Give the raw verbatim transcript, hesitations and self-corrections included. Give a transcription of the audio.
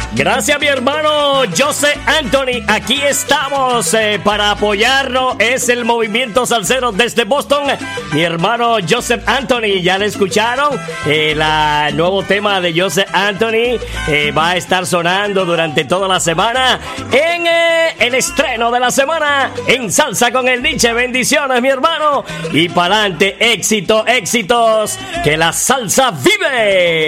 Gracias, mi hermano Joseph Anthony. Aquí estamos eh, para apoyarnos. Es el movimiento salsero desde Boston. Mi hermano Joseph Anthony, ya le escucharon. Eh, la, el nuevo tema de Joseph Anthony eh, va a estar sonando durante toda la semana en eh, el estreno de la semana en Salsa con el Nietzsche. Bendiciones, mi hermano. Y para adelante, éxito, éxitos. Que la salsa vive.